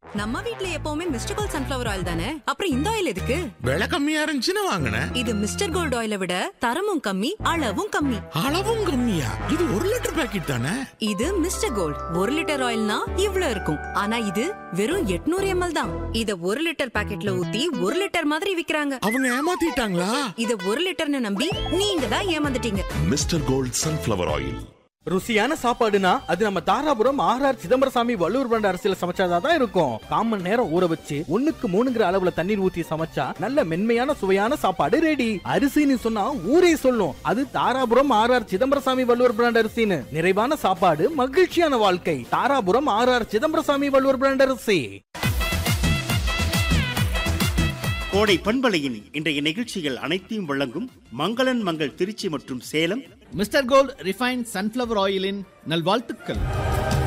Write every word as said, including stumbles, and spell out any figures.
நம்ம வீட்ல எப்பவுமே மிஸ்டர் கோல்ட் சன்ஃபிளவர் ஆயில் தானே, அப்புறம் இந்த ஆயில் எதுக்கு? விலை கம்மியா இருந்துச்சுன்னு வாங்கினேன். இது மிஸ்டர் கோல்ட் ஆயிலை விட தரமும் கம்மி, அளவும் கம்மி. அளவும் கம்மியா? இது ஒரு லிட்டர் பாக்கெட் தானே? இது மிஸ்டர் கோல்ட் ஒரு லிட்டர் ஆயில்னா இவ்ளோ இருக்கும். ஆனா இது வெறும் எட்நூறு எம்எல் தான். இத ஒரு லிட்டர் பாக்கெட்ல ஊத்தி ஒரு லிட்டர் மாதிரி விக்கிறாங்க. அவங்க ஏமாத்திட்டாங்களா? இத ஒரு லிட்டர்னு நம்பி நீங்க தான் ஏமாந்துட்டீங்க. Mister gold sunflower oil. ருசியான சாப்பாடுனா அது நம்ம தாராபுரம் ஆர்ஆர் சிதம்பரசாமி வள்ளுவர் பிராண்ட் அரிசியில சமைச்சாதான் தான் இருக்கும். காமன் நேரம் ஊற வச்சு ஒண்ணுக்கு மூணுங்கிற அளவுல தண்ணீர் ஊத்தி சமைச்சா நல்ல மென்மையான சுவையான சாப்பாடு ரெடி. அரிசின்னு சொன்னா ஊரே சொல்லும் அது தாராபுரம் ஆர்ஆர் சிதம்பரசாமி வள்ளுவர் பிராண்ட் அரிசின்னு. நிறைவான சாப்பாடு, மகிழ்ச்சியான வாழ்க்கை. தாராபுரம் ஆர்ஆர் சிதம்பரசாமி வள்ளுவர் பிராண்ட் அரிசி. கோடை பண்பலையின் இன்றைய நிகழ்ச்சிகள் அனைத்தையும் வழங்கும் மங்களன் மங்கள் திருச்சி மற்றும் Salem mister gold refined sunflower ஆயிலின் நல்வாழ்த்துக்கள்.